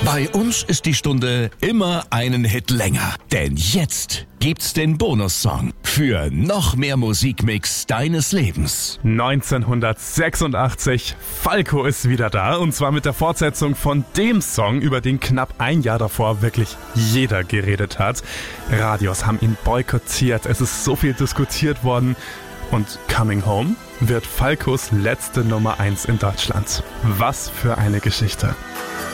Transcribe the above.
Bei uns ist die Stunde immer einen Hit länger. Denn jetzt gibt's den Bonussong für noch mehr Musikmix deines Lebens. 1986, Falco ist wieder da und zwar mit der Fortsetzung von dem Song, über den knapp ein Jahr davor wirklich jeder geredet hat. Radios haben ihn boykottiert, es ist so viel diskutiert worden und Coming Home wird Falcos letzte Nummer 1 in Deutschland. Was für eine Geschichte.